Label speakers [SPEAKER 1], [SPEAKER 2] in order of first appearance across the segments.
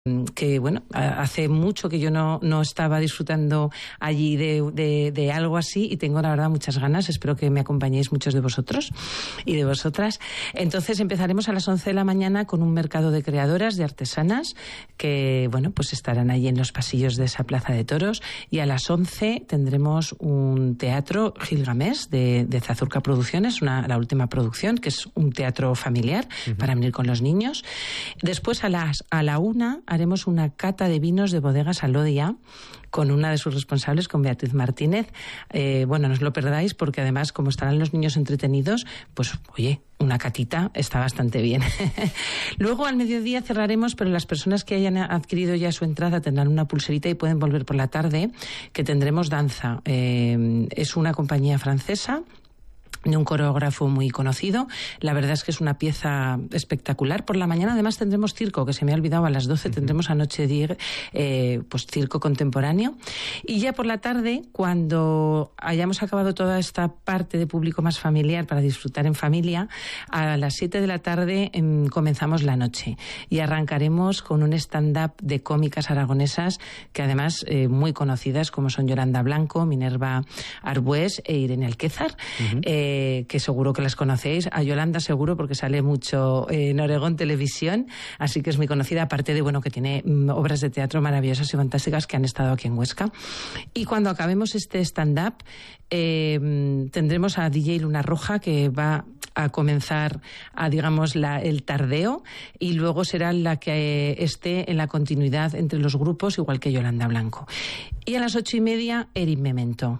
[SPEAKER 1] que bueno, hace mucho que yo no estaba disfrutando allí de algo así, y tengo la verdad muchas ganas. Espero que me acompañéis muchos de vosotros y de vosotras. Entonces empezaremos a las 11 de la mañana con un mercado de creadoras, de artesanas, que bueno, pues estarán allí en los pasillos de esa plaza de toros, y a las 11 tendremos un teatro Gilgamesh de Zazurca Producciones, la última producción, que es un teatro familiar para venir con los niños. Después a la 1 haremos una cata de vinos de bodegas Alodia con una de sus responsables, con Beatriz Martínez. Bueno, no os lo perdáis, porque además, como estarán los niños entretenidos, pues oye, una catita está bastante bien. Luego al mediodía cerraremos, pero las personas que hayan adquirido ya su entrada tendrán una pulserita y pueden volver por la tarde, que tendremos danza. Es una compañía francesa de un coreógrafo muy conocido. La verdad es que es una pieza espectacular. Por la mañana además tendremos circo, que se me ha olvidado, a las 12 tendremos Anoche Dieg, pues circo contemporáneo. Y ya por la tarde, cuando hayamos acabado toda esta parte de público más familiar para disfrutar en familia, a las 7 de la tarde comenzamos la noche y arrancaremos con un stand-up de cómicas aragonesas que además muy conocidas, como son Yolanda Blanco, Minerva Arbués e Irene Alquézar, que seguro que las conocéis. A Yolanda seguro, porque sale mucho en Oregón Televisión, así que es muy conocida, aparte de bueno, que tiene obras de teatro maravillosas y fantásticas que han estado aquí en Huesca. Y cuando acabemos este stand-up, tendremos a DJ Luna Roja, que va a comenzar digamos el tardeo, y luego será la que esté en la continuidad entre los grupos, igual que Yolanda Blanco. Y a las 8:30, Eric Memento.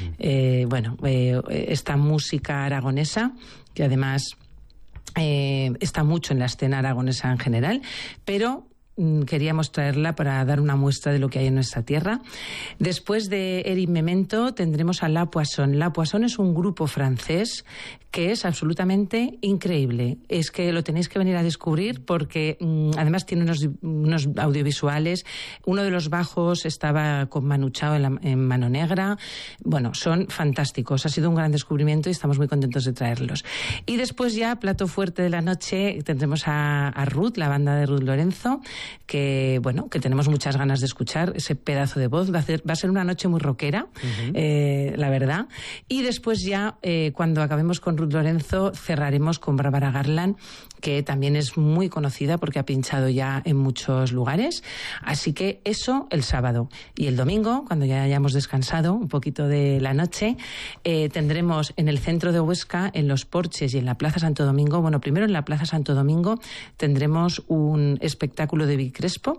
[SPEAKER 1] Esta música aragonesa, que además está mucho en la escena aragonesa en general, pero queríamos traerla para dar una muestra de lo que hay en nuestra tierra. Después de Eric Memento tendremos a La Poisson. La Poisson es un grupo francés que es absolutamente increíble. Es que lo tenéis que venir a descubrir, porque además tiene unos audiovisuales. Uno de los bajos estaba con Manu Chao en Mano Negra. Bueno, son fantásticos. Ha sido un gran descubrimiento y estamos muy contentos de traerlos. Y después ya, plato fuerte de la noche, tendremos a Ruth, la banda de Ruth Lorenzo, que bueno, que tenemos muchas ganas de escuchar ese pedazo de voz. Va a ser una noche muy rockera, la verdad. Y después ya, cuando acabemos con Ruth Lorenzo, cerraremos con Bárbara Garland, que también es muy conocida porque ha pinchado ya en muchos lugares. Así que eso el sábado. Y el domingo, cuando ya hayamos descansado un poquito de la noche, tendremos en el centro de Huesca, en Los Porches y en la Plaza Santo Domingo, bueno, primero en la Plaza Santo Domingo tendremos un espectáculo de Vic Crespo,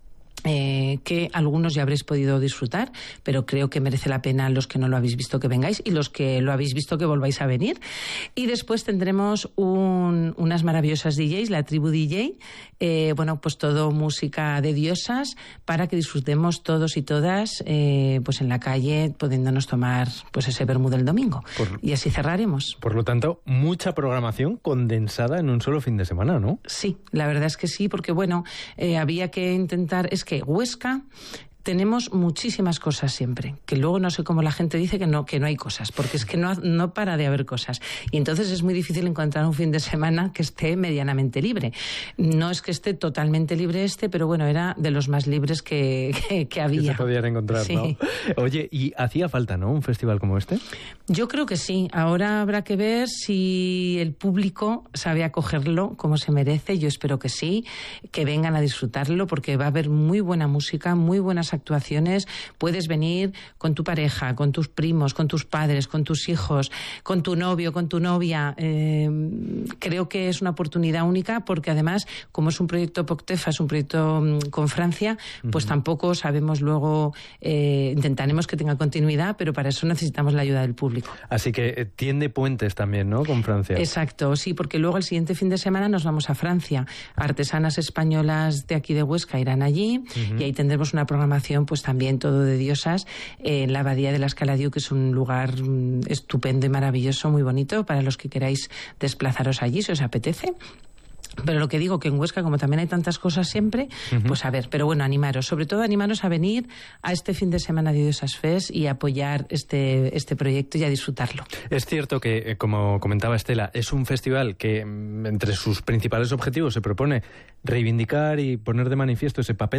[SPEAKER 1] que algunos ya habréis podido disfrutar, pero creo que merece la pena, los que no lo habéis visto, que vengáis, y los que lo habéis visto, que volváis a venir. Y después tendremos unas maravillosas DJs, la Tribu DJ, pues todo música de diosas, para que disfrutemos todos y todas pues en la calle, pudiéndonos tomar pues ese vermú del domingo. Y así cerraremos.
[SPEAKER 2] Por lo tanto, mucha programación condensada en un solo fin de semana, ¿no?
[SPEAKER 1] Sí, la verdad es que sí, porque bueno, había que intentar... Es que Huesca tenemos muchísimas cosas siempre, que luego no sé cómo la gente dice que no hay cosas, porque es que no para de haber cosas. Y entonces es muy difícil encontrar un fin de semana que esté medianamente libre. No es que esté totalmente libre pero bueno, era de los más libres que había.
[SPEAKER 2] Que se podían encontrar, sí. ¿No? Oye, ¿y hacía falta, no, un festival como este?
[SPEAKER 1] Yo creo que sí. Ahora habrá que ver si el público sabe acogerlo como se merece. Yo espero que sí, que vengan a disfrutarlo, porque va a haber muy buena música, muy buenas actuaciones. Puedes venir con tu pareja, con tus primos, con tus padres, con tus hijos, con tu novio, con tu novia. Creo que es una oportunidad única, porque además, como es un proyecto POCTEFA, es un proyecto con Francia, pues tampoco sabemos luego, intentaremos que tenga continuidad, pero para eso necesitamos la ayuda del público.
[SPEAKER 2] Así que tiende puentes también, ¿no?, con Francia.
[SPEAKER 1] Exacto, sí, porque luego el siguiente fin de semana nos vamos a Francia. Artesanas españolas de aquí de Huesca irán allí, y ahí tendremos una programación pues también todo de diosas en la Abadía de la Escaladiu, que es un lugar estupendo y maravilloso, muy bonito, para los que queráis desplazaros allí si os apetece. Pero lo que digo, que en Huesca, como también hay tantas cosas siempre, pues a ver, pero bueno, animaros, sobre todo animaros a venir a este fin de semana de Diosas Fest y apoyar este proyecto y a disfrutarlo.
[SPEAKER 2] Es cierto que, como comentaba Estela, es un festival que entre sus principales objetivos se propone reivindicar y poner de manifiesto ese papel